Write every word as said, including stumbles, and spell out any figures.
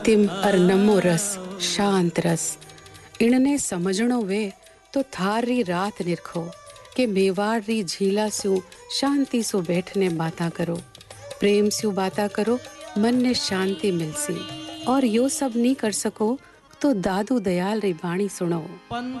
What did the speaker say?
तिम अर नमो रस शांत रस इणने समझणो वे तो थार री रात निरखो के मेवाड़ री झीला स्यू शांति सु बैठने बाता करो, प्रेम स्यू बाता करो, मन ने शांति मिलसी। और यो सब नहीं कर सको तो दादू दयाल री बाणी सुनो।